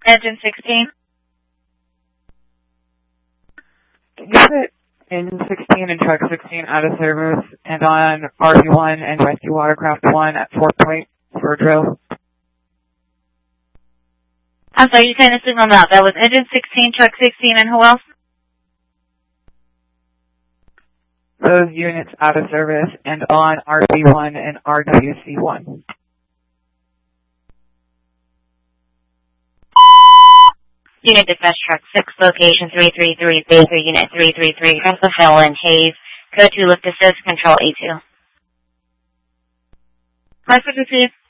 Engine 16. Can you put Engine 16 and Truck 16 out of service and on RV1 and Rescue Watercraft 1 at 4 Point for a drill? I'm sorry, you kind of signaled out. That was Engine 16, Truck 16, and who else? Those units out of service and on RV1 and RWC1. Unit Dispatch Truck 6, location 333, Baker Unit 333, Russell and Hayes, code 2 lift assist, control A2. Message received.